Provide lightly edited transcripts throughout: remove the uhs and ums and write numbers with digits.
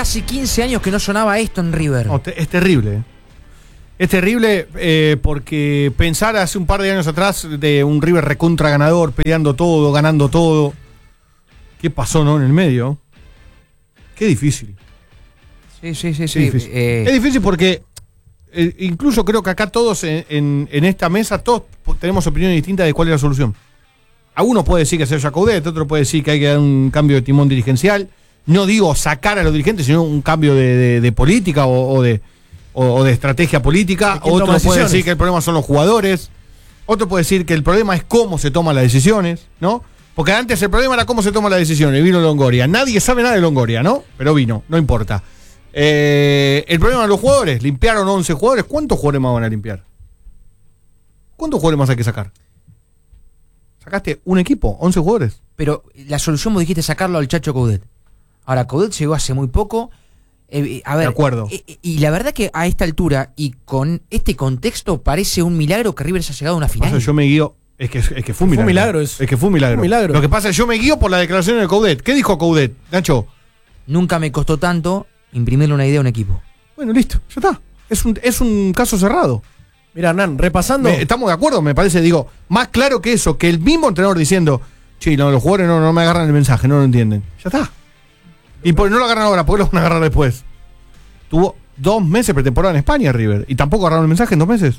casi 15 años que no sonaba esto en River. No, es terrible. Es terrible porque pensar hace un par de años atrás de un River recontra ganador, peleando todo, ganando todo. ¿Qué pasó, no, en el medio? Qué difícil. Sí. Difícil. Es difícil porque incluso creo que acá todos en esta mesa, todos tenemos opiniones distintas de cuál es la solución. A uno puede decir que sea Coudet, otro puede decir que hay que dar un cambio de timón dirigencial. No digo sacar a los dirigentes, sino un cambio de política o de estrategia política. Otro puede decir que el problema son los jugadores. Otro puede decir que el problema es cómo se toman las decisiones, ¿no? Porque antes el problema era cómo se toman las decisiones. Y vino Longoria. Nadie sabe nada de Longoria, ¿no? Pero vino, no importa. El problema de los jugadores. Limpiaron 11 jugadores. ¿Cuántos jugadores más van a limpiar? ¿Cuántos jugadores más hay que sacar? Sacaste un equipo, 11 jugadores. Pero la solución, vos dijiste, sacarlo al Chacho Coudet. Ahora, Coudet llegó hace muy poco. A ver, de acuerdo. Y la verdad que a esta altura y con este contexto parece un milagro que River haya llegado a una final. Yo me guío. Es que fue un milagro. Es que fue un milagro. Lo que pasa es que yo me guío por la declaración de Coudet. ¿Qué dijo Coudet, Nacho? Nunca me costó tanto imprimirle una idea a un equipo. Bueno, listo, ya está. Es un caso cerrado. Mira, Hernán, repasando. Estamos de acuerdo, me parece, digo, más claro que eso, que el mismo entrenador diciendo, che, no, los jugadores no me agarran el mensaje, no lo entienden. Ya está. Y no lo agarran ahora, ¿por qué lo van a agarrar después? Tuvo 2 meses pretemporada en España, River, y tampoco agarraron el mensaje en 2 meses.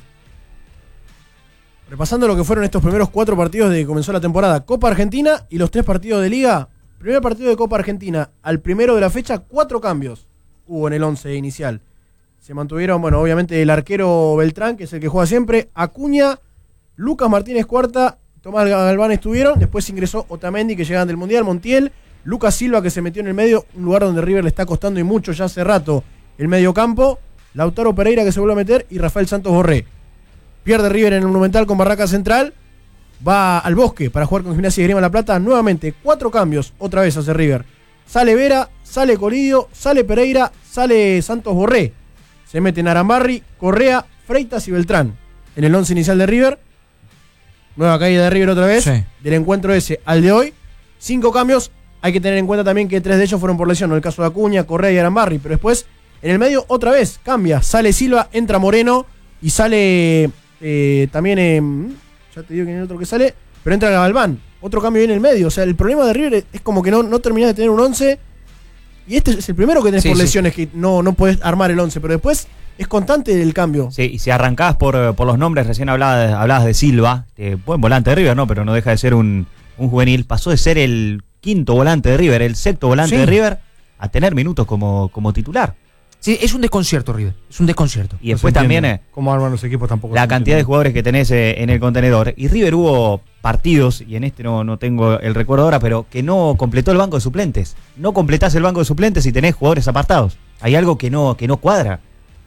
Repasando lo que fueron estos primeros 4 partidos de que comenzó la temporada, Copa Argentina y los 3 partidos de Liga. Primer partido de Copa Argentina, al primero de la fecha, 4 cambios hubo en el 11 inicial. Se mantuvieron, bueno, obviamente el arquero Beltrán, que es el que juega siempre, Acuña, Lucas Martínez Cuarta, Tomás Galván estuvieron, después ingresó Otamendi, que llegaban del Mundial, Montiel, Lucas Silva, que se metió en el medio, un lugar donde River le está costando y mucho ya hace rato el medio campo, Lautaro Pereira, que se vuelve a meter, y Rafael Santos Borré. Pierde River en el Monumental con Barraca Central, va al Bosque para jugar con Gimnasia y Esgrima La Plata, nuevamente 4 cambios, otra vez hace River. Sale Vera, sale Colidio, sale Pereira, sale Santos Borré. Se meten Arambarri, Correa, Freitas y Beltrán en el 11 inicial de River. Nueva caída de River otra vez, sí. Del encuentro ese al de hoy. 5 cambios, hay que tener en cuenta también que 3 de ellos fueron por lesión, ¿no? El caso de Acuña, Correa y Arambarri, pero después en el medio otra vez cambia, sale Silva, entra Moreno y sale también, ya te digo quién es el otro que sale, pero entra Galván, otro cambio viene en el medio. O sea, el problema de River es como que no terminás de tener un 11 y este es el primero que tenés por lesiones, que no podés armar el 11, pero después es constante el cambio. Sí, y si arrancás por los nombres, recién hablabas de Silva, buen volante de River, ¿no? Pero no deja de ser un juvenil. Pasó de ser el 5º volante de River, el 6º volante de River, a tener minutos como titular. Sí, es un desconcierto, River. Es un desconcierto. Y después también cómo arman los equipos tampoco. La cantidad de jugadores que tenés en el contenedor. Y River hubo partidos, y en este no tengo el recuerdo ahora, pero que no completó el banco de suplentes. No completás el banco de suplentes y tenés jugadores apartados. Hay algo que no cuadra.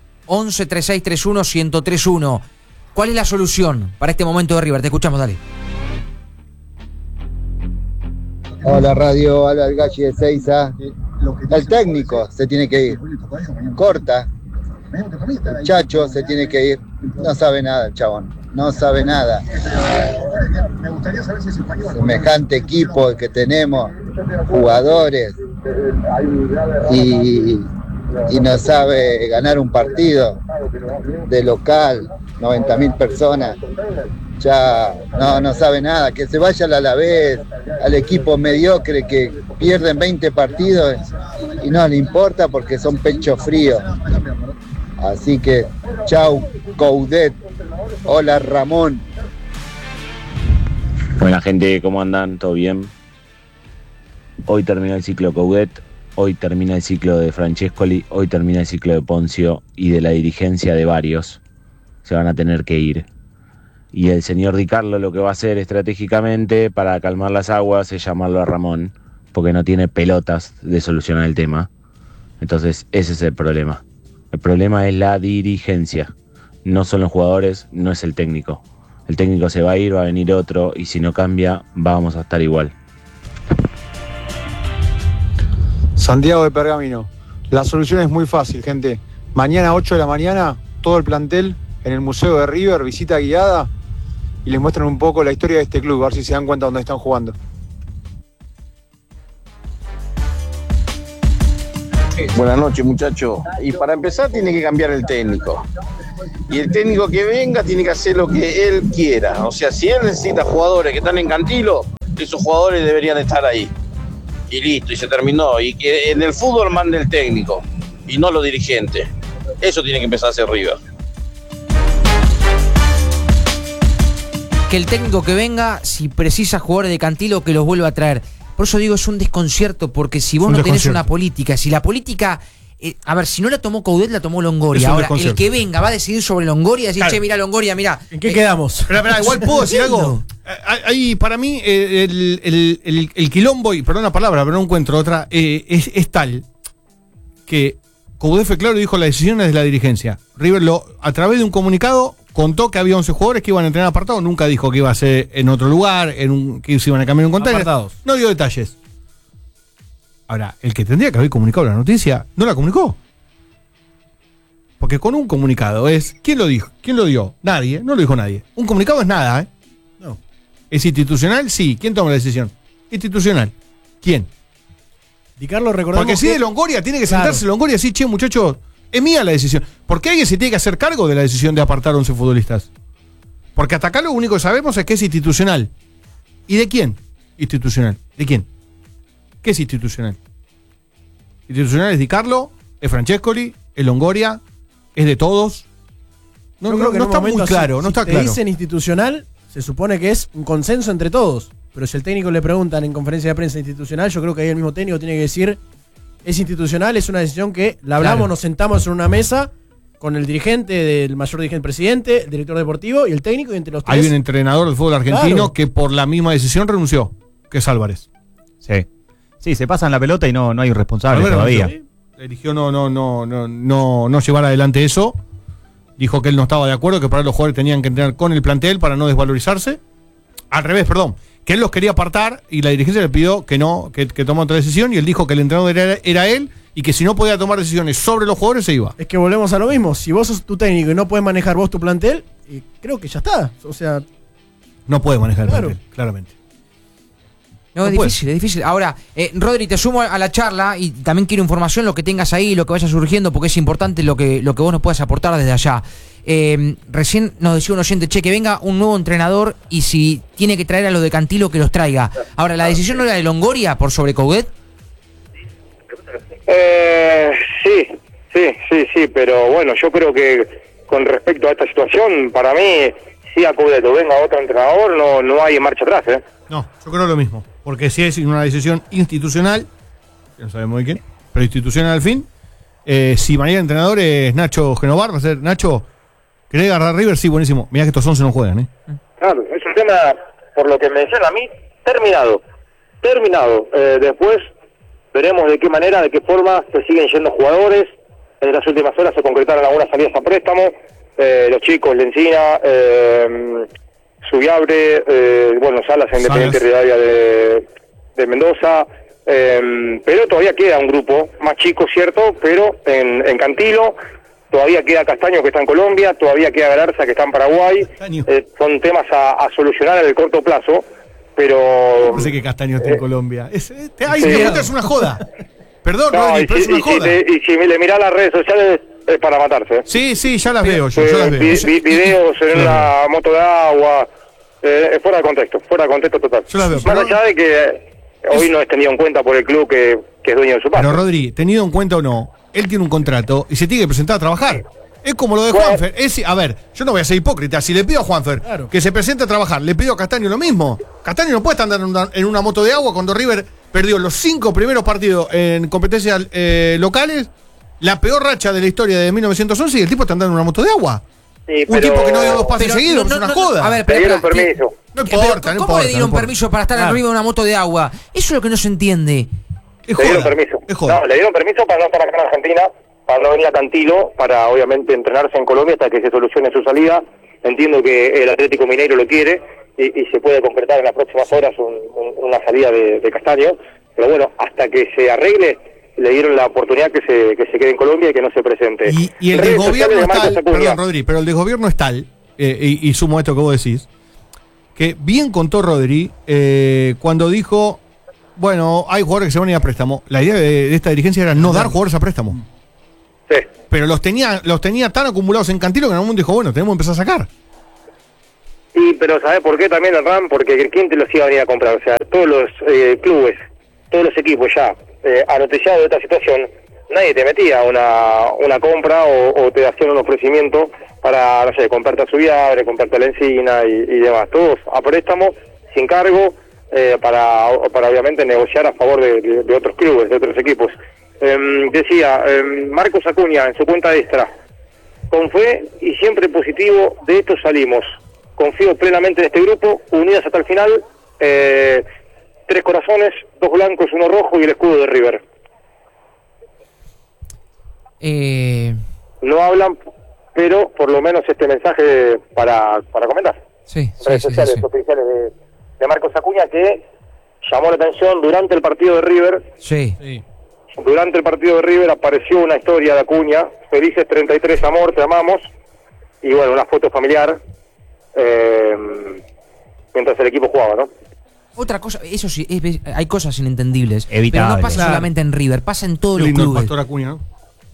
11-3631-1031. ¿Cuál es la solución para este momento de River? Te escuchamos, dale. Hola radio, habla el Gachi de Seiza. El técnico se tiene que ir. Corta. El Chacho se tiene que ir. No sabe nada el chabón. No sabe nada. Semejante equipo que tenemos, jugadores, y no sabe ganar un partido de local, 90.000 personas. Ya no sabe nada, que se vaya al Alavés, al equipo mediocre que pierden 20 partidos y no le importa porque son pecho frío. Así que chau Coudet, hola Ramón. Buena gente, ¿cómo andan? ¿Todo bien? Hoy termina el ciclo Coudet, hoy termina el ciclo de Francescoli, hoy termina el ciclo de Poncio y de la dirigencia de varios. Se van a tener que ir. Y el señor Di Carlo lo que va a hacer estratégicamente para calmar las aguas es llamarlo a Ramón, porque no tiene pelotas de solucionar el tema. Entonces ese es el problema. El problema es la dirigencia. No son los jugadores, no es el técnico. El técnico se va a ir, va a venir otro, y si no cambia, vamos a estar igual. Santiago de Pergamino. La solución es muy fácil, gente. Mañana 8 de la mañana, todo el plantel en el Museo de River, visita guiada, y les muestran un poco la historia de este club, a ver si se dan cuenta dónde están jugando. Buenas noches, muchachos. Y para empezar tiene que cambiar el técnico. Y el técnico que venga tiene que hacer lo que él quiera. O sea, si él necesita jugadores que están en Cantilo, esos jugadores deberían estar ahí. Y listo, y se terminó. Y que en el fútbol mande el técnico y no los dirigentes. Eso tiene que empezar a hacer River. Que el técnico que venga, si precisa jugadores de Cantilo, que los vuelva a traer. Por eso digo, es un desconcierto, porque si vos no tenés una política, si la política, a ver, si no la tomó Coudet, la tomó Longoria. Ahora, el que venga va a decidir sobre Longoria y decir, claro, che, mira Longoria, mira. ¿En qué quedamos? Pero, igual puedo decir algo. Ahí, para mí, el quilombo, y perdón la palabra, pero no encuentro otra, es tal que Coudet fue claro y dijo: la decisión es de la dirigencia. River, a través de un comunicado, contó que había 11 jugadores que iban a entrenar apartados. Nunca dijo que iba a ser en otro lugar, que se iban a cambiar un container. Apartados. No dio detalles. Ahora, el que tendría que haber comunicado la noticia, no la comunicó. Porque con un comunicado es... ¿Quién lo dijo? ¿Quién lo dio? Nadie. No lo dijo nadie. Un comunicado es nada, ¿eh? No. ¿Es institucional? Sí. ¿Quién toma la decisión? Institucional. ¿Quién? Di Carlos, recordemos. Porque si de Longoria, tiene que sentarse Longoria y decir: che, muchachos, es mía la decisión. ¿Por qué alguien se tiene que hacer cargo de la decisión de apartar 11 futbolistas? Porque hasta acá lo único que sabemos es que es institucional. ¿Y de quién? Institucional. ¿De quién? ¿Qué es institucional? Institucional es Di Carlo, es Francescoli, es Longoria, es de todos. No está muy claro. No está claro. Si dicen institucional, se supone que es un consenso entre todos. Pero si al técnico le preguntan en conferencia de prensa institucional, yo creo que ahí el mismo técnico tiene que decir: es institucional, es una decisión que la hablamos, claro, nos sentamos en una mesa con el dirigente, del mayor dirigente, presidente, el director deportivo y el técnico, y entre los tres. Hay un entrenador del fútbol argentino, claro, que por la misma decisión renunció, que es Álvarez. Sí. Sí, se pasan la pelota y no hay un responsable todavía. Sí. Eligió no llevar adelante eso. Dijo que él no estaba de acuerdo, que para los jugadores tenían que entrenar con el plantel para no desvalorizarse. Al revés, perdón. Que él los quería apartar y la dirigencia le pidió que no, que tomara otra decisión, y él dijo que el entrenador era él y que si no podía tomar decisiones sobre los jugadores se iba. Es que volvemos a lo mismo. Si vos sos tu técnico y no puedes manejar vos tu plantel, creo que ya está. O sea, no puede manejar el plantel, claramente. No, es difícil, es difícil. Ahora, Rodri, te sumo a la charla y también quiero información, lo que tengas ahí, lo que vaya surgiendo, porque es importante lo que vos nos puedas aportar desde allá. Recién nos decía un oyente, che, que venga un nuevo entrenador y si tiene que traer a los de Cantilo, que los traiga. Ahora, ¿la decisión no era de Longoria por sobre Coudet? Sí, pero bueno, yo creo que con respecto a esta situación, para mí, si a Coudet o venga otro entrenador, no hay marcha atrás, ¿eh? No, yo creo lo mismo. Porque si es una decisión institucional, que no sabemos de quién, pero institucional al fin, si mañana el entrenador es Nacho Genovar, va a ser: Nacho, ¿querés agarrar a River? Sí, buenísimo. Mirá que estos 11 no juegan, ¿eh? Claro, es un tema, por lo que me decían a mí, terminado. Después veremos de qué manera, de qué forma se siguen yendo jugadores. En las últimas horas se concretaron algunas salidas a préstamo. Los chicos, Lencina, Subiabre, Salas en Independiente Rivadavia de Mendoza, pero todavía queda un grupo más chico, cierto, pero en Cantilo todavía queda Castaño, que está en Colombia, todavía queda Galarza, que está en Paraguay. Son temas a solucionar en el corto plazo, pero... No sé que Castaño está en Colombia. Es una joda. Perdón, no, Rodri, pero es una joda. Y si le mirás las redes sociales, es para matarse. Sí, ya las veo. Yo las veo. Videos en una moto de agua, fuera de contexto total. Yo las veo. Más allá de que hoy no es tenido en cuenta por el club que es dueño de su parte. Pero Rodri, tenido en cuenta o no, él tiene un contrato y se tiene que presentar a trabajar. Es como lo de Juanfer. A ver, yo no voy a ser hipócrita. Si le pido a Juanfer que se presente a trabajar, le pido a Castaño lo mismo. Castaño no puede estar en una moto de agua cuando River perdió los 5 primeros partidos en competencias locales, la peor racha de la historia de 1911, y el tipo está andando en una moto de agua. Sí, un tipo que no dio 2 pases seguidos, es una joda. A ver, le dieron permiso. No importa. ¿Cómo le dieron permiso para estar arriba de una moto de agua? Eso es lo que no se entiende. Le dieron permiso. No, le dieron permiso para no estar acá en Argentina, para no venir a Cantilo, para obviamente entrenarse en Colombia hasta que se solucione su salida. Entiendo que el Atlético Mineiro lo quiere y se puede concretar en las próximas horas una salida de Castaño, pero bueno, hasta que se arregle, le dieron la oportunidad que se quede en Colombia y que no se presente. Y el desgobierno es tal, perdón Rodri, pero el desgobierno es tal, y sumo esto que vos decís, que bien contó Rodri cuando dijo bueno, hay jugadores que se van a ir a préstamo. La idea de esta dirigencia era no dar jugadores a préstamo. Sí. Pero los tenía tan acumulados en Cantilo que en algún momento dijo, bueno, tenemos que empezar a sacar. Sí, pero ¿sabés por qué también el RAM? Porque ¿quién te los iba a venir a comprar? O sea, todos los clubes, todos los equipos ya anoticiados de esta situación, nadie te metía una compra o te hacían un ofrecimiento para, no sé, comprarte a Subiabre, comprarte a la Encina y demás. Todos a préstamo, sin cargo, para obviamente negociar a favor de otros clubes, de otros equipos. Decía Marcos Acuña en su cuenta extra, con fe y siempre positivo, de esto salimos. Confío plenamente en este grupo, unidos hasta el final, 3 corazones, 2 blancos, 1 rojo y el escudo de River. No hablan, pero por lo menos este mensaje para comentar. Sí, redes sociales oficiales de Marcos Acuña, que llamó la atención durante el partido de River. Sí. Durante el partido de River apareció una historia de Acuña, felices 33, amor, te amamos, y bueno, una foto familiar, mientras el equipo jugaba, ¿no? Otra cosa, eso sí, hay cosas inentendibles. Evitable. Pero no pasa solamente en River, pasa en todos los Lindo el clubes. Pastor Acuña, ¿no?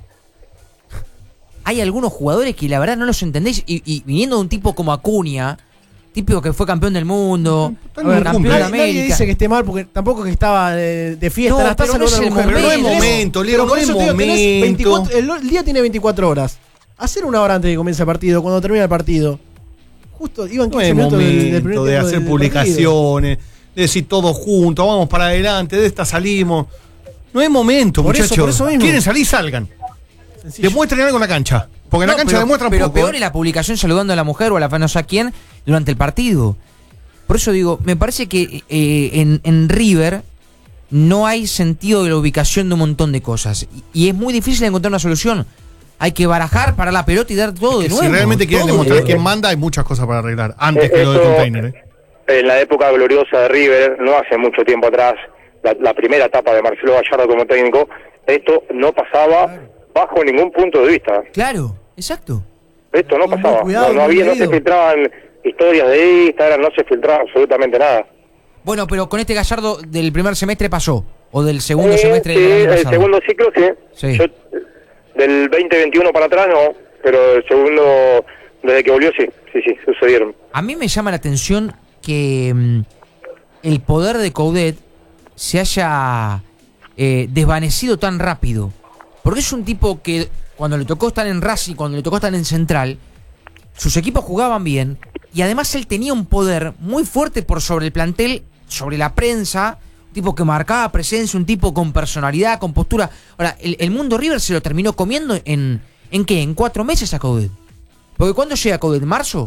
Hay algunos jugadores que la verdad no los entendéis, y viniendo de un tipo como Acuña, típico que fue campeón del mundo, campeón de Nadie América. dice que esté mal porque tampoco que estaba de fiesta. No, pero no es el momento. Pero no es momento, Leo, no es momento. El día tiene 24 horas. Hacer una hora antes de que comience el partido, cuando termina el partido. Justo iban 15 No es minutos del primer momento de tiempo hacer del publicaciones, de decir todos juntos, vamos para adelante, de esta salimos. No es momento, Por eso, muchachos. por eso mismo. Quieren salir, salgan. Sencillo. Demuestren algo en la cancha. Porque en la cancha demuestran pero poco. peor es la publicación saludando a la mujer o a la no sé a quién durante el partido. Por eso digo, me parece que en River no hay sentido de la ubicación de un montón de cosas. Y es muy difícil encontrar una solución. Hay que barajar, parar la pelota y dar todo de nuevo. Si realmente quieren demostrar quién manda, hay muchas cosas para arreglar. Antes que lo del container. En la época gloriosa de River, no hace mucho tiempo atrás, la primera etapa de Marcelo Gallardo como técnico, esto no pasaba bajo ningún punto de vista. Claro, exacto. Esto no pasaba. cuidado, no se filtraban historias de Instagram, no se filtraba absolutamente nada. Bueno, pero con este Gallardo del primer semestre pasó. O del segundo semestre Sí, del año el pasado. segundo ciclo sí. Yo, del 2021 para atrás no, pero el segundo, desde que volvió sí, sucedieron. A mí me llama la atención que el poder de Coudet se haya desvanecido tan rápido. Porque es un tipo que cuando le tocó estar en Racing, cuando le tocó estar en Central, sus equipos jugaban bien y además él tenía un poder muy fuerte por sobre el plantel, sobre la prensa, un tipo que marcaba presencia, un tipo con personalidad, con postura. Ahora, el mundo River se lo terminó comiendo ¿en qué? ¿En 4 meses a Coudet? Porque ¿cuándo llega Coudet? ¿Marzo?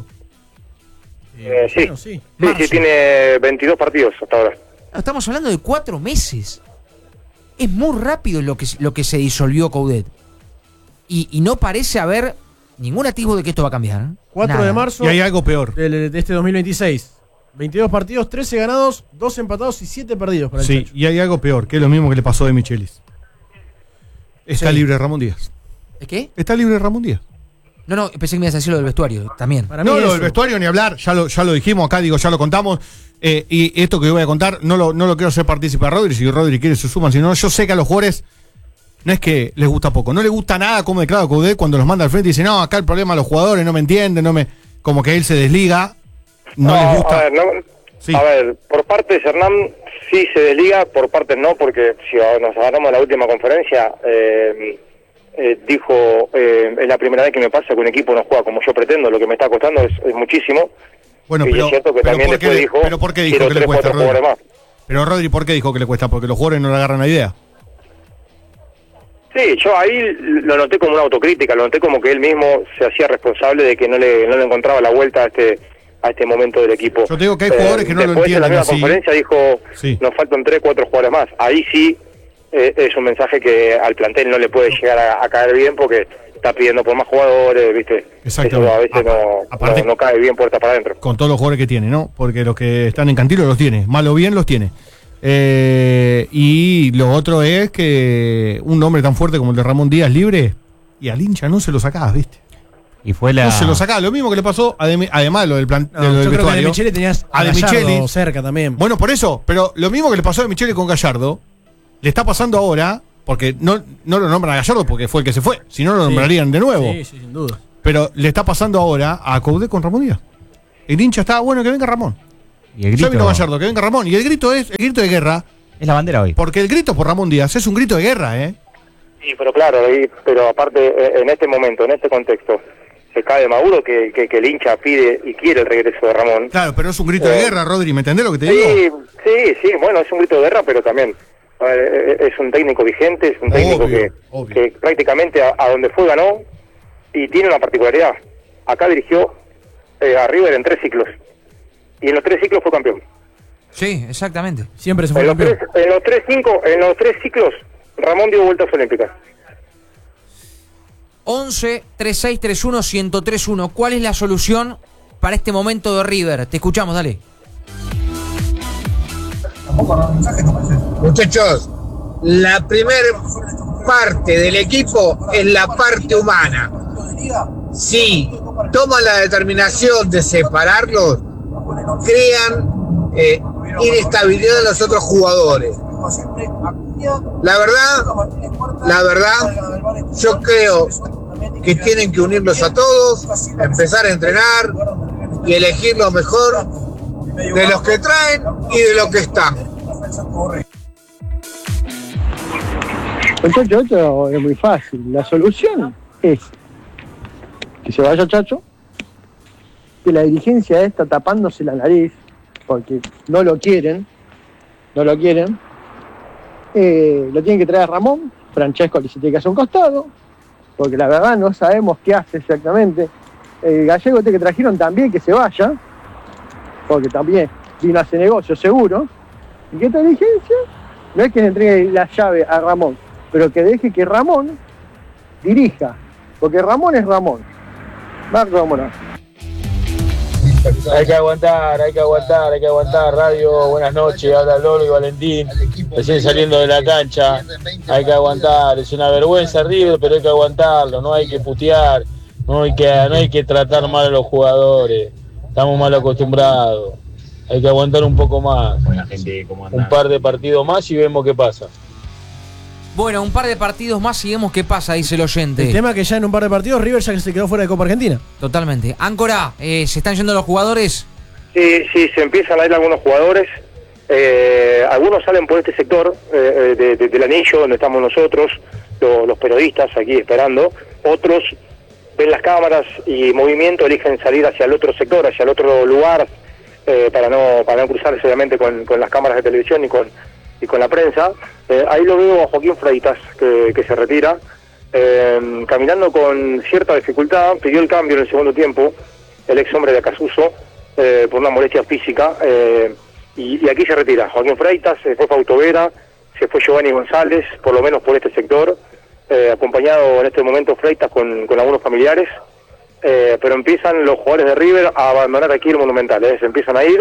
Sí, tiene 22 partidos hasta ahora. Estamos hablando de 4 meses. Es muy rápido lo que se disolvió Coudet. Y no parece haber ningún atisbo de que esto va a cambiar. 4 Nada. de marzo. Y hay algo peor. De este 2026. 22 partidos, 13 ganados, 2 empatados y 7 perdidos para el Sí, Chacho. y hay algo peor, que es lo mismo que le pasó de Michelis. Está libre Ramón Díaz. ¿Qué? Está libre Ramón Díaz. No, pensé que me ibas a decir lo del vestuario también. Para mí No, lo eso. del vestuario ni hablar, ya lo dijimos acá, ya lo contamos. Y esto que voy a contar, no lo quiero hacer partícipe a Rodri. Si Rodri quiere se suman, si no, yo sé que a los jugadores no es que les gusta poco, no les gusta nada como declara Coudet cuando los manda al frente y dice, no, acá el problema a los jugadores no me entienden, como que él se desliga, no les gusta. A ver, por partes Hernán sí se desliga, por partes no, porque si nos agarramos a la última conferencia, dijo, es la primera vez que me pasa que un equipo no juega como yo pretendo, lo que me está costando es muchísimo. Bueno, y pero, es cierto que también ¿por qué después dijo, pero ¿por qué dijo quiero que le 3, cuesta, 4 jugadores Rodri? más. Pero Rodri, ¿por qué dijo que le cuesta? Porque los jugadores no le agarran la idea. Sí, yo ahí lo noté como una autocrítica, lo noté como que él mismo se hacía responsable de que no le encontraba la vuelta a este momento del equipo. Yo te digo que hay jugadores que no lo después entienden en la así. misma conferencia dijo, nos faltan 3, 4 jugadores más. Ahí sí es un mensaje que al plantel no le puede llegar a caer bien porque está pidiendo por más jugadores, ¿viste? Exactamente. Eso a veces aparte, no cae bien puerta para adentro. Con todos los jugadores que tiene, ¿no? Porque los que están en Cantilo los tiene, mal o bien los tiene. Y lo otro es que un nombre tan fuerte como el de Ramón Díaz libre, y al hincha no se lo sacás, ¿viste? Y fue la... No se lo sacaba. Lo mismo que le pasó, además de lo del plan. No, de lo del yo creo que a De vestuario. Michele tenías a De Gallardo Michele. cerca también. Bueno, por eso. Pero lo mismo que le pasó a De Michele con Gallardo, le está pasando ahora, porque no lo nombran a Gallardo porque fue el que se fue. Si no, lo nombrarían de nuevo. Sí, sin duda. Pero le está pasando ahora a Coudet con Ramón Díaz. El hincha está bueno que venga Ramón. Y el grito... Ya vino Gallardo, que venga Ramón. Y el grito es el grito de guerra. Es la bandera hoy. Porque el grito por Ramón Díaz es un grito de guerra, ¿eh? Sí, pero claro, pero aparte, en este momento, en este contexto, se cae de Maduro que el hincha pide y quiere el regreso de Ramón. Claro, pero es un grito de guerra, Rodri, ¿me entendés lo que te digo? Sí, bueno, es un grito de guerra, pero también es un técnico vigente, es un técnico obvio. que prácticamente a donde fue ganó, y tiene una particularidad. Acá dirigió a River en 3 ciclos, y en los 3 ciclos fue campeón. Sí, exactamente. Siempre se fue campeón. En los tres ciclos, Ramón dio vueltas olímpicas. 11 36 31 1031. ¿Cuál es la solución para este momento de River? Te escuchamos, dale. Muchachos, la primera parte del equipo es la parte humana. Si toman la determinación de separarlos, crean inestabilidad en los otros jugadores. La verdad, yo creo que tienen que unirlos a todos, empezar a entrenar y elegir lo mejor de los que traen y de los que están. Muchachos, esto es muy fácil. La solución es que se vaya Chacho, que la dirigencia está tapándose la nariz porque no lo quieren. Lo tienen que traer a Ramón. Francesco le se tiene que hacer un costado, porque la verdad no sabemos qué hace exactamente. Gallego que trajeron también que se vaya, porque también vino a hacer negocio seguro. Y que esta dirigencia no es que le entregue la llave a Ramón, pero que deje que Ramón dirija, porque Ramón es Ramón. Marco Ramón. Hay que aguantar, radio, buenas noches, habla Lolo y Valentín, recién saliendo de la cancha, hay que aguantar, es una vergüenza River, pero hay que aguantarlo, no hay que putear, no hay que tratar mal a los jugadores, estamos mal acostumbrados, hay que aguantar un poco más, un par de partidos más y vemos qué pasa. Bueno, un par de partidos más y vemos qué pasa, dice el oyente. El tema es que ya en un par de partidos River ya se quedó fuera de Copa Argentina. Totalmente. Áncora, ¿se están yendo los jugadores? Sí, se empiezan a ir algunos jugadores. Algunos salen por este sector del anillo donde estamos nosotros, los periodistas aquí esperando. Otros ven las cámaras y movimiento, eligen salir hacia el otro sector, hacia el otro lugar, para no cruzarse obviamente con las cámaras de televisión y con la prensa. Ahí lo veo a Joaquín Freitas, que se retira, caminando con cierta dificultad, pidió el cambio en el segundo tiempo, el ex hombre de Acasuso, por una molestia física, y aquí se retira. Joaquín Freitas, se fue Fausto Vera, se fue Giovanni González, por lo menos por este sector, acompañado en este momento Freitas con algunos familiares, pero empiezan los jugadores de River a abandonar aquí el Monumental, se empiezan a ir,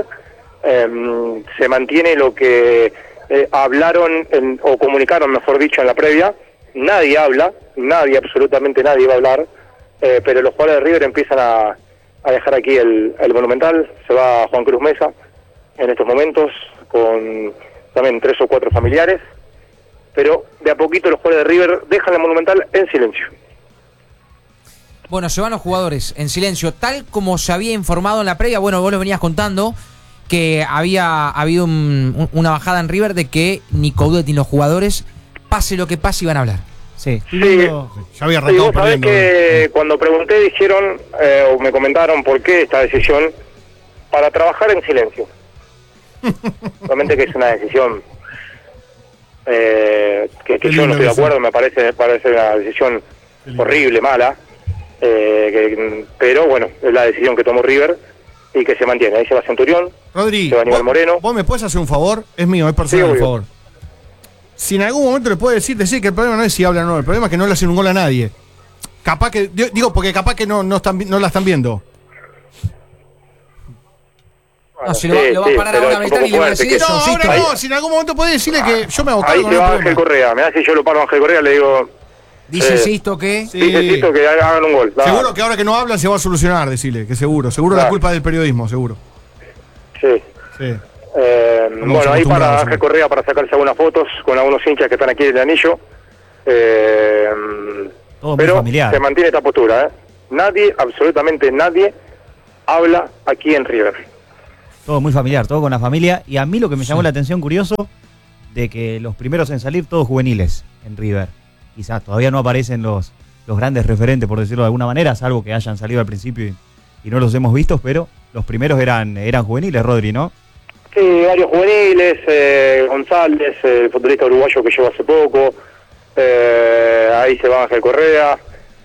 se mantiene lo que hablaron o comunicaron, mejor dicho, en la previa. Nadie habla, absolutamente nadie va a hablar, pero los jugadores de River empiezan a dejar aquí el Monumental. Se va Juan Cruz Mesa en estos momentos con también 3 o 4 familiares, pero de a poquito los jugadores de River dejan el Monumental en silencio. Bueno, se van los jugadores en silencio, tal como se había informado en la previa. Bueno, vos lo venías contando, que había habido una bajada en River de que ni Coudet ni los jugadores, pase lo que pase, iban a hablar. Sí. Ya había arrancado vos sabés que cuando pregunté dijeron, o me comentaron por qué esta decisión, para trabajar en silencio. Realmente que es una decisión que yo no estoy de acuerdo, me parece una decisión horrible, mala, pero bueno, es la decisión que tomó River y que se mantiene. Ahí se va Centurión, Rodri, se va Aníbal Moreno. ¿Vos me puedes hacer un favor? Es mío, es personal, por favor. Si en algún momento le puedo decir que el problema no es si habla o no, el problema es que no le hacen un gol a nadie. Capaz que, digo, porque capaz que no la están viendo. No, si lo va a parar ahora a Beltrán y le va a decir eso. No, ahora no, si en algún momento puede decirle que yo me hago cargo. Ahí se va Ángel Correa, mirá, si yo lo paro a Ángel Correa, le digo, Dice Sisto que... Sí. Dice Sisto que hagan un gol. Seguro que ahora que no hablan se va a solucionar, decirle, que seguro. Seguro la culpa es del periodismo, seguro. Sí. Bueno, ahí para Ángel Correa para sacarse algunas fotos con algunos hinchas que están aquí en el anillo. Pero familiar. Se mantiene esta postura, Nadie, absolutamente nadie, habla aquí en River. Todo muy familiar, todo con la familia. Y a mí lo que me llamó la atención, curioso, de que los primeros en salir, todos juveniles en River. Quizás todavía no aparecen los grandes referentes, por decirlo de alguna manera, salvo que hayan salido al principio y no los hemos visto, pero los primeros eran juveniles, Rodri, ¿no? Sí, varios juveniles, González, el futbolista uruguayo que llegó hace poco, ahí se va Ángel Correa,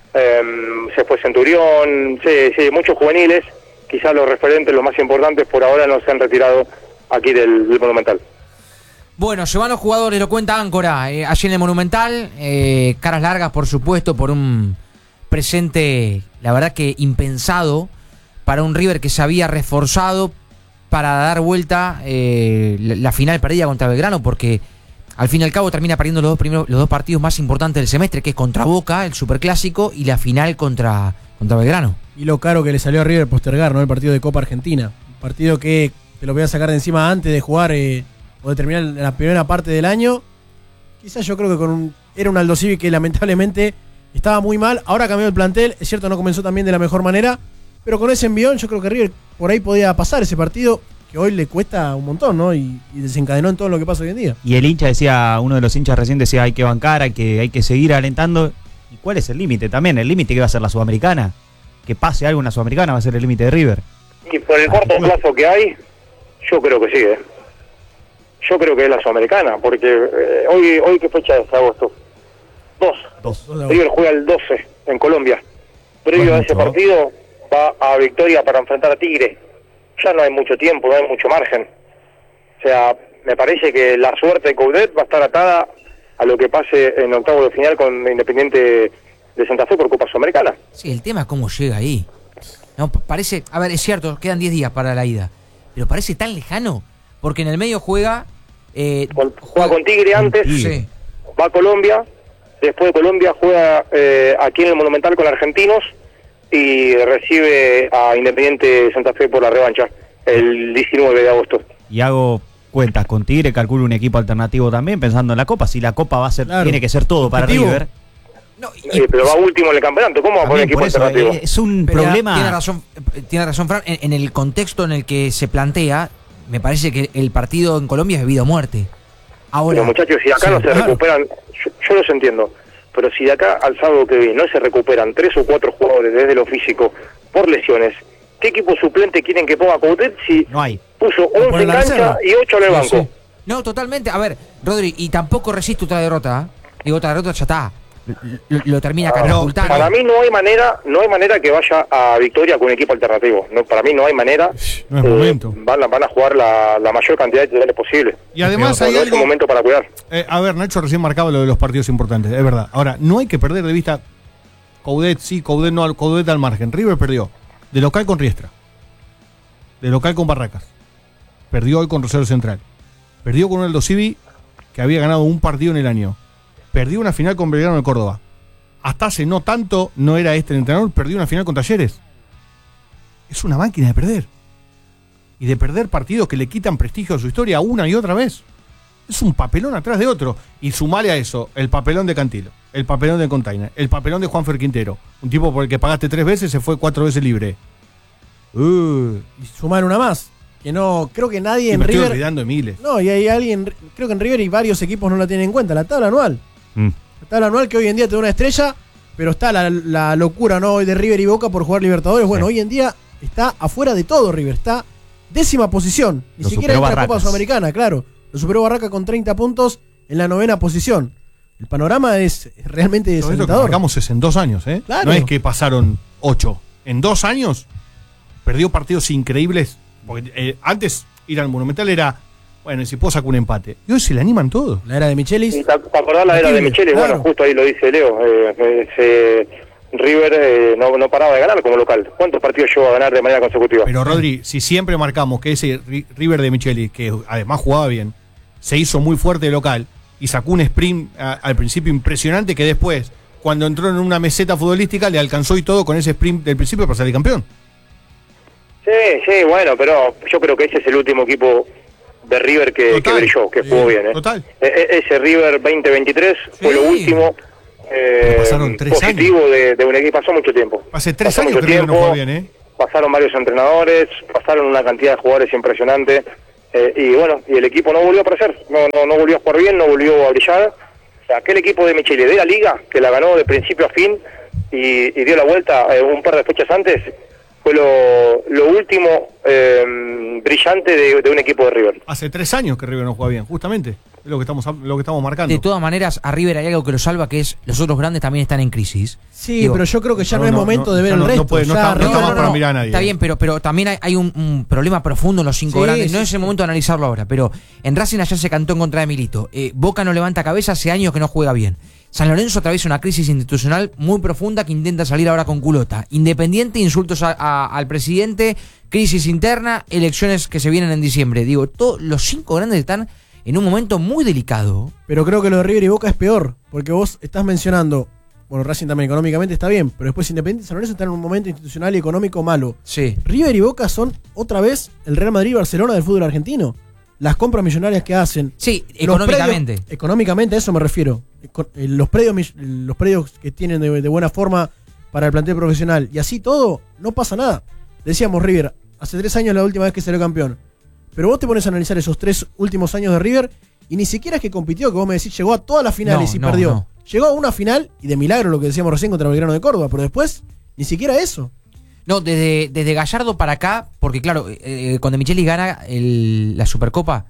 se fue Centurión, sí, muchos juveniles, quizás los referentes, los más importantes, por ahora no se han retirado aquí del Monumental. Bueno, se van los jugadores, lo cuenta Áncora, allí en el Monumental, caras largas por supuesto, por un presente, la verdad que impensado, para un River que se había reforzado para dar vuelta la final perdida contra Belgrano, porque al fin y al cabo termina perdiendo los dos partidos más importantes del semestre, que es contra Boca, el Superclásico, y la final contra Belgrano. Y lo caro que le salió a River postergar, ¿no? El partido de Copa Argentina. Un partido que te lo voy a sacar de encima antes de jugar o de terminar la primera parte del año. Quizás yo creo que era un Aldo Civi que lamentablemente estaba muy mal. Ahora cambió el plantel, es cierto, no comenzó también de la mejor manera, pero con ese envión yo creo que River por ahí podía pasar ese partido, que hoy le cuesta un montón, ¿no? Y desencadenó en todo lo que pasa hoy en día. Y el hincha decía, uno de los hinchas recién decía, hay que bancar, hay que seguir alentando. ¿Y cuál es el límite también? ¿El límite que va a ser la Sudamericana? Que pase algo en la Sudamericana va a ser el límite de River. Y por el corto plazo que hay, yo creo que sí, Yo creo que es la Sudamericana, porque hoy ¿qué fecha es? Agosto. 2. River juega el 12 en Colombia. Previo a ese partido va a Victoria para enfrentar a Tigre. Ya no hay mucho tiempo, no hay mucho margen. O sea, me parece que la suerte de Coudet va a estar atada a lo que pase en octavo de final con Independiente de Santa Fe por Copa Sudamericana. Sí, el tema es cómo llega ahí. No, parece, a ver, es cierto, quedan 10 días para la ida, pero parece tan lejano, porque en el medio juega con Tigre antes, sí. Va a Colombia, después de Colombia juega aquí en el Monumental con Argentinos y recibe a Independiente de Santa Fe por la revancha el 19 de agosto. Y hago cuentas con Tigre, calculo un equipo alternativo también, pensando en la Copa. Si la Copa va a ser, tiene que ser todo para River. No, pero va último en el campeonato, ¿cómo va a poner equipo alternativo? Es un problema. Tiene razón, Fran, en el contexto en el que se plantea, me parece que el partido en Colombia es vida o muerte. Ahora, pero muchachos, si acá no se recuperan, yo los entiendo, pero si de acá al sábado que viene no se recuperan 3 o 4 jugadores desde lo físico por lesiones, ¿qué equipo suplente quieren que ponga Coudet si no hay? Puso 11 en cancha y 8 en el banco? Sí. No, totalmente. A ver, Rodri, y tampoco resiste otra derrota. Digo, otra derrota ya está. Lo termina catapultando. Para mí no hay manera que vaya a Victoria con un equipo alternativo. No, para mí no hay manera. No es momento. Van a jugar la mayor cantidad de titulares posible. Y además no es un momento para cuidar. A ver, Nacho recién marcaba lo de los partidos importantes, es verdad. Ahora, no hay que perder de vista Coudet sí, Coudet no, Coudet al margen. River perdió de local con Riestra, de local con Barracas, perdió hoy con Rosario Central, perdió con un Aldo Civi que había ganado un partido en el año, perdió una final con Belgrano de Córdoba. Hasta hace no tanto no era este el entrenador, perdió una final con Talleres. Es una máquina de perder. Y de perder partidos que le quitan prestigio a su historia una y otra vez. Es un papelón atrás de otro. Y sumale a eso el papelón de Cantilo, el papelón de Container, el papelón de Juanfer Quintero. Un tipo por el que pagaste 3 veces, se fue 4 veces libre. Y sumar una más. Que no, creo que nadie en me River. Estoy olvidando de miles. No, y hay alguien, creo que en River y varios equipos no la tienen en cuenta, la tabla anual. La tabla anual que hoy en día te da una estrella, pero está la locura, ¿no? Hoy de River y Boca por jugar Libertadores. Bueno, hoy en día está afuera de todo River, está 10ª posición. Ni siquiera entra a Copa Sudamericana, claro. Lo superó Barraca con 30 puntos en la 9ª posición. El panorama es realmente desalentador. Lo que marcamos es en 2 años, ¿eh? Claro. No es que pasaron 8. En 2 años perdió partidos increíbles. Porque antes ir al Monumental era, bueno, y si puedo sacar un empate. Y hoy se le animan todos. La era de Michelis. ¿Te acordás la era de Michelis? Claro. Bueno, justo ahí lo dice Leo. River no paraba de ganar como local. ¿Cuántos partidos llegó a ganar de manera consecutiva? Pero Rodri, si siempre marcamos que ese River de Michelis, que además jugaba bien, se hizo muy fuerte de local y sacó un sprint al principio impresionante que después cuando entró en una meseta futbolística, le alcanzó y todo con ese sprint del principio para salir campeón. Sí, bueno, pero yo creo que ese es el último equipo de River que brilló, que jugó bien. Total. Ese River 2023 fue lo último pasaron 3 positivo años. De un equipo. Pasó mucho tiempo. Hace 3 años que River no jugó bien, Pasaron varios entrenadores, pasaron una cantidad de jugadores impresionante. Y bueno, y el equipo no volvió a aparecer, no volvió a jugar bien, no volvió a brillar. O sea, aquel equipo de Michele de la Liga, que la ganó de principio a fin y dio la vuelta un par de fechas antes, fue lo último brillante de un equipo de River. Hace 3 años que River no juega bien, justamente. Es lo que estamos marcando. De todas maneras, a River hay algo que lo salva, que es los otros grandes también están en crisis. Sí, pero yo creo que ya no es momento de ver el resto. No está más para mirar a nadie. Está bien, pero también hay un problema profundo en los 5 grandes. No es el momento de analizarlo ahora, pero en Racing ayer se cantó en contra de Milito. Boca no levanta cabeza, hace años que no juega bien. San Lorenzo atraviesa una crisis institucional muy profunda que intenta salir ahora con culota. Independiente, insultos al presidente, crisis interna, elecciones que se vienen en diciembre. Digo, todos los 5 grandes están en un momento muy delicado. Pero creo que lo de River y Boca es peor, porque vos estás mencionando, bueno, Racing también económicamente está bien, pero después Independiente y San Lorenzo están en un momento institucional y económico malo. Sí. River y Boca son otra vez el Real Madrid y Barcelona del fútbol argentino. Las compras millonarias que hacen. Sí, económicamente. Económicamente, a eso me refiero. Los predios que tienen de buena forma para el plantel profesional. Y así todo, no pasa nada. Decíamos, River, hace 3 años la última vez que salió campeón. Pero vos te pones a analizar esos 3 últimos años de River y ni siquiera es que compitió, que vos me decís, llegó a todas las finales y perdió. No. Llegó a una final y de milagro, lo que decíamos recién, contra Belgrano de Córdoba, pero después ni siquiera eso. No, desde Gallardo para acá, porque claro, cuando Michelis gana la Supercopa.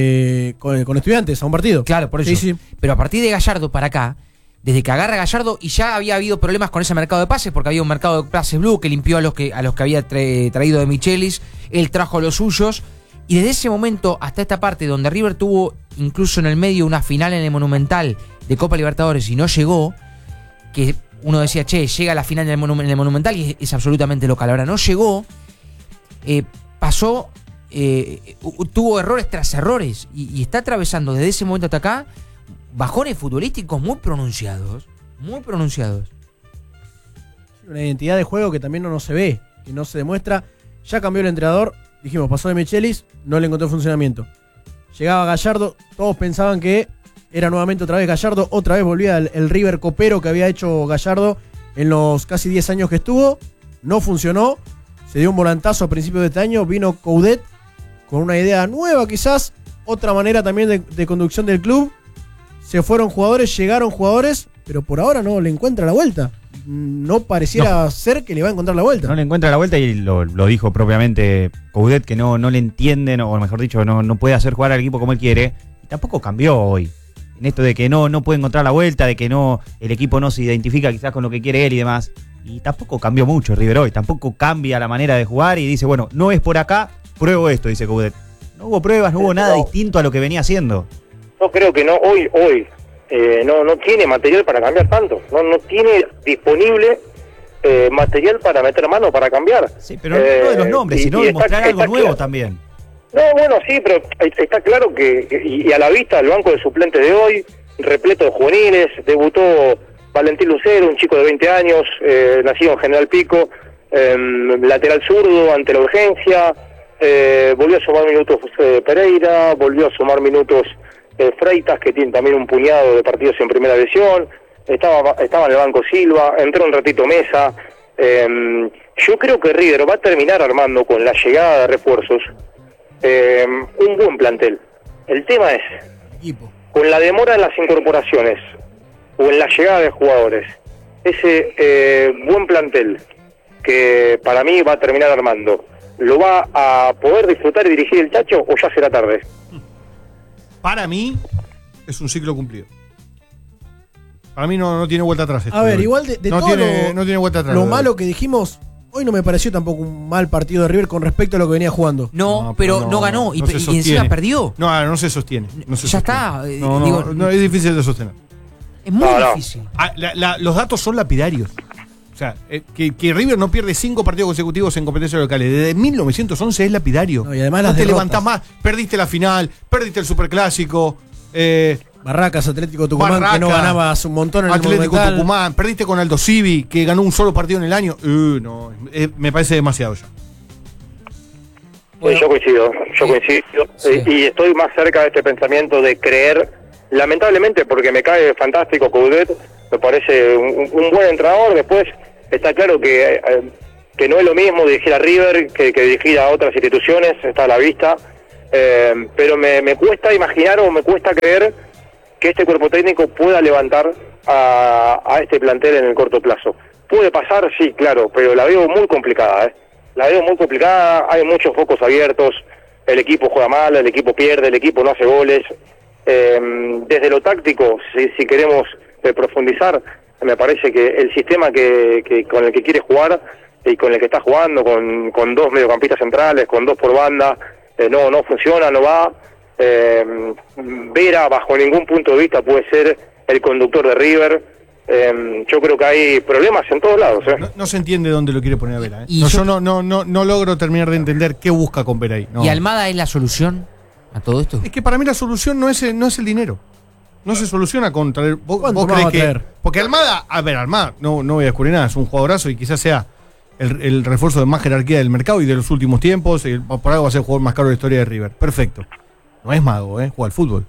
Con Estudiantes, a un partido. Claro, por eso. Sí. Pero a partir de Gallardo para acá, desde que agarra Gallardo, y ya había habido problemas con ese mercado de pases, porque había un mercado de pases blue que limpió a los que había traído de Michelis, él trajo a los suyos, y desde ese momento hasta esta parte, donde River tuvo incluso en el medio una final en el Monumental de Copa Libertadores y no llegó, que uno decía, llega a la final en el Monumental y es absolutamente local. Ahora no llegó, pasó, tuvo errores tras errores y está atravesando desde ese momento hasta acá bajones futbolísticos muy pronunciados. Una identidad de juego que también no se ve, que no se demuestra. Ya cambió el entrenador, dijimos, pasó de Michelis, no le encontró funcionamiento. Llegaba Gallardo, todos pensaban que era nuevamente otra vez Gallardo, otra vez volvía el River copero que había hecho Gallardo en los casi 10 años que estuvo. No funcionó, se dio un volantazo a principios de este año, vino Coudet con una idea nueva quizás, otra manera también de conducción del club. Se fueron jugadores, llegaron jugadores, pero por ahora no le encuentra la vuelta. No pareciera ser que le va a encontrar la vuelta. No le encuentra la vuelta y lo dijo propiamente Coudet, que no le entienden, o mejor dicho, no puede hacer jugar al equipo como él quiere. Y tampoco cambió hoy. En esto de que no puede encontrar la vuelta, de que el equipo no se identifica quizás con lo que quiere él y demás. Y tampoco cambió mucho River hoy, tampoco cambia la manera de jugar y dice, bueno, no es por acá, pruebo esto, dice Coudet. No hubo pruebas, no hubo nada distinto a lo que venía haciendo. Yo creo que hoy no tiene material para cambiar tanto, no tiene disponible material para meter mano, para cambiar. Sí, pero no de los nombres, sino de mostrar algo nuevo claro. También. No, bueno, sí, pero está claro y a la vista el banco de suplentes de hoy, repleto de juveniles, debutó Valentín Lucero, un chico de 20 años, nacido en General Pico, lateral zurdo ante la urgencia, volvió a sumar minutos Pereira, volvió a sumar minutos Freitas, que tiene también un puñado de partidos en primera división, estaba en el banco Silva, entró un ratito Mesa. Yo creo que River va a terminar armando con la llegada de refuerzos un buen plantel. El tema es, con la demora en las incorporaciones o en la llegada de jugadores, ese buen plantel que para mí va a terminar armando, ¿lo va a poder disfrutar y dirigir el Chacho o ya será tarde? Para mí es un ciclo cumplido. Para mí no tiene vuelta atrás. A ver, igual de no todo tiene vuelta atrás. Lo malo que dijimos, hoy no me pareció tampoco un mal partido de River con respecto a lo que venía jugando. No, pero no ganó y encima perdió. No se sostiene. Ya está. No, es difícil de sostener. Es muy difícil. Los datos son lapidarios. O sea, que River no pierde 5 partidos consecutivos en competencias locales desde 1911 es lapidario. No, y además no te levantás más. Perdiste la final, perdiste el superclásico. Barracas, Atlético Tucumán, que no ganaba hace un montón en Atlético el Monumental. Tucumán, perdiste con Aldo Civi, que ganó un solo partido en el año. No, me parece demasiado ya. Bueno. Sí, yo coincido. Sí. Y estoy más cerca de este pensamiento de creer, lamentablemente, porque me cae fantástico Coudet, me parece un buen entrenador. Después está claro que no es lo mismo dirigir a River que dirigir a otras instituciones, está a la vista. Pero me cuesta imaginar o me cuesta creer que este cuerpo técnico pueda levantar a este plantel en el corto plazo. Puede pasar, sí, claro, pero la veo muy complicada, La veo muy complicada, hay muchos focos abiertos, el equipo juega mal, el equipo pierde, el equipo no hace goles. Desde lo táctico, si queremos profundizar, me parece que el sistema que con el que quiere jugar y con el que está jugando, con dos mediocampistas centrales, con dos por banda, no funciona, no va. Vera, bajo ningún punto de vista, puede ser el conductor de River. Yo creo que hay problemas en todos lados. No se entiende dónde lo quiere poner a Vera. Yo no logro terminar de entender qué busca con Vera ahí. No. ¿Y Almada es la solución a todo esto? Es que para mí la solución no es el dinero. No se soluciona con traer. ¿Vos creés que? Porque Almada, no voy a descubrir nada, es un jugadorazo y quizás sea el refuerzo de más jerarquía del mercado y de los últimos tiempos. Por algo va a ser el jugador más caro de la historia de River. Perfecto. No es mago, juega al fútbol.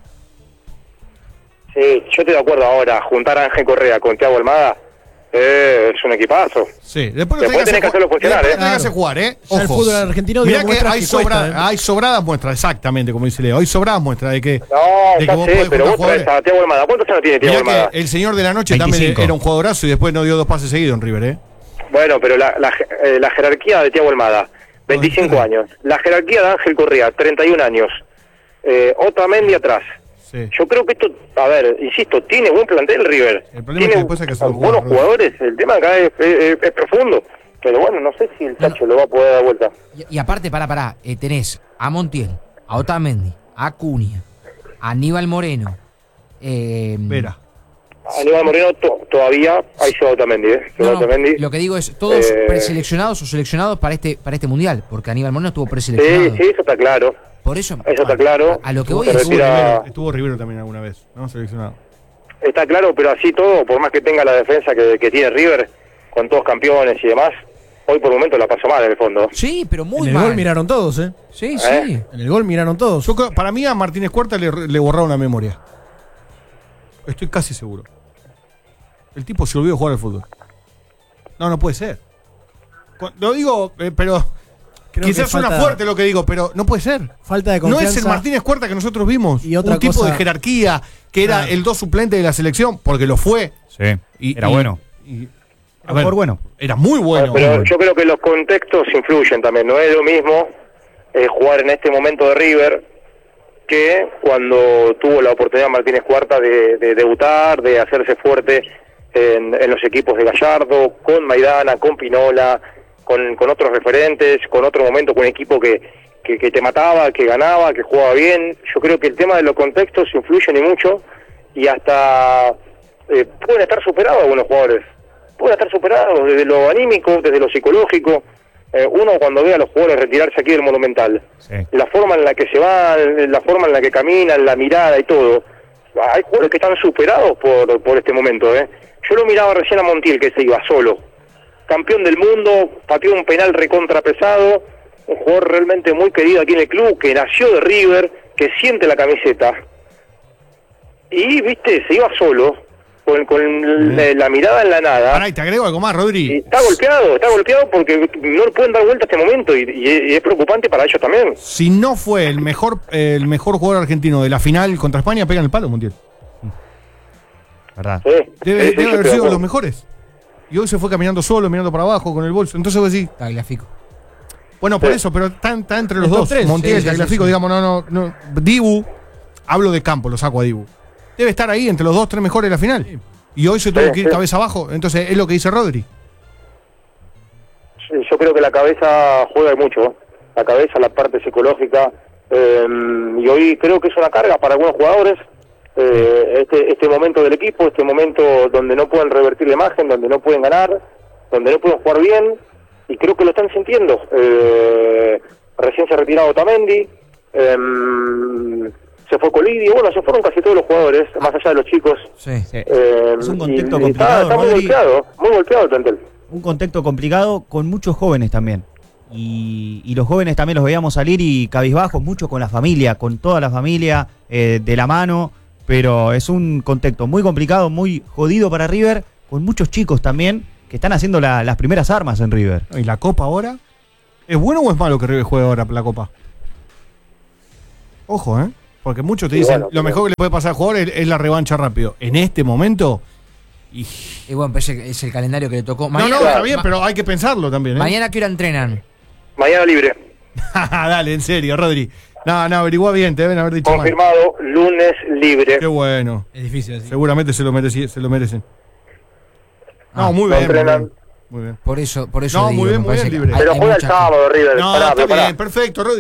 Sí, yo estoy de acuerdo ahora. Juntar a Ángel Correa con Thiago Almada es un equipazo. Sí, después tenés que hacerlo funcionar. Después tenés que hacer jugar, Ojo. El fútbol argentino mirá que hay sobradas muestras, exactamente como dice Leo. Hay sobradas muestras de que. No, ya sé, pero vos traes a Thiago Almada. ¿Cuántos años tiene Thiago Almada? El señor de la noche 25. También era un jugadorazo y después no dio 2 pases seguidos en River, Bueno, pero la jerarquía de Thiago Almada, 25 años. La jerarquía de Ángel Correa, 31 años. Otamendi atrás. Sí. Yo creo que esto, insisto, tiene buen plantel River. El problema tiene es que después hay que buenos jugadores. El tema acá es profundo. Pero bueno, no sé si el Tacho lo va a poder dar vuelta. Y aparte, tenés a Montiel, a Otamendi, a Acuña, a Aníbal Moreno. Vera. Aníbal Moreno todavía ahí se va Otamendi, Otamendi. Lo que digo es, todos preseleccionados o seleccionados para este mundial, porque Aníbal Moreno estuvo preseleccionado. Sí, eso está claro. Por eso está claro. A lo que voy es estuvo Rivero también alguna vez, ¿no? Seleccionado. Está claro, pero así todo, por más que tenga la defensa que tiene River, con todos campeones y demás, hoy por el momento la pasó mal en el fondo. Sí, pero muy mal. En el gol miraron todos, Sí. En el gol miraron todos. Yo creo, para mí a Martínez Cuarta le borraron la memoria. Estoy casi seguro. El tipo se olvidó de jugar al fútbol. No puede ser. Lo digo, pero... Creo quizás suena fuerte lo que digo, pero no puede ser. Falta de confianza. No es el Martínez Cuarta que nosotros vimos. Y otra un tipo de jerarquía, que era el 2 suplente de la selección, porque lo fue. Sí, era bueno. Era muy bueno. Pero yo creo que los contextos influyen también. No es lo mismo jugar en este momento de River que cuando tuvo la oportunidad Martínez Cuarta de debutar, de hacerse fuerte en los equipos de Gallardo, con Maidana, con Pinola, con otros referentes, con otro momento, con un equipo que te mataba, que ganaba, que jugaba bien. Yo creo que el tema de los contextos influyen y mucho, y hasta pueden estar superados algunos jugadores. Pueden estar superados desde lo anímico, desde lo psicológico. Uno cuando ve a los jugadores retirarse aquí del Monumental, la forma en la que se van, la forma en la que caminan, la mirada y todo, hay jugadores que están superados por este momento. Yo lo miraba recién a Montiel, que se iba solo, campeón del mundo, pateó un penal recontrapesado, un jugador realmente muy querido aquí en el club, que nació de River, que siente la camiseta, y se iba solo, con la mirada en la nada. Pará, y te agrego algo más, Rodri. Está golpeado porque no le pueden dar vuelta a este momento, y es preocupante para ellos también. Si no fue el mejor jugador argentino de la final contra España, pega en el palo, Montiel. ¿Verdad? Debe haber sido de los mejores. Y hoy se fue caminando solo, mirando para abajo con el bolso. Entonces vos decís... Tagliafico. Bueno, por eso, pero está entre los dos. Montiel, Tagliafico, digamos, no. Dibu, hablo de campo, lo saco a Dibu. Debe estar ahí entre los 2-3 mejores de la final. Sí. Y hoy se tuvo que ir cabeza abajo. Entonces es lo que dice Rodri. Sí, yo creo que la cabeza juega mucho. La cabeza, la parte psicológica. Y hoy creo que es una carga para algunos jugadores. Este momento del equipo, este momento donde no pueden revertir la imagen, donde no pueden ganar, donde no pueden jugar bien, y creo que lo están sintiendo. Recién se ha retirado Otamendi, se fue Colidio, bueno, se fueron casi todos los jugadores, más allá de los chicos. Sí. Es un contexto complicado, está muy golpeado el plantel. Un contexto complicado con muchos jóvenes también. Y los jóvenes también los veíamos salir y cabizbajos, mucho con la familia, con toda la familia de la mano, pero es un contexto muy complicado, muy jodido para River, con muchos chicos también que están haciendo las primeras armas en River. ¿Y la Copa ahora? ¿Es bueno o es malo que River juegue ahora la Copa? Ojo, porque muchos te dicen, lo mejor que le puede pasar al jugador es la revancha rápido. En este momento... Y bueno, pues es el calendario que le tocó. Mañana, está bien, pero hay que pensarlo también. ¿Mañana qué hora entrenan? Mañana libre. Dale, en serio, Rodri. No, averigua bien, te deben haber dicho confirmado, mal. Lunes libre. Qué bueno. Es difícil así. Seguramente se lo merecen. Muy bien. Por eso no, digo, muy bien, libre. Pero juega el sábado, River. No, está bien, perfecto, Rodri.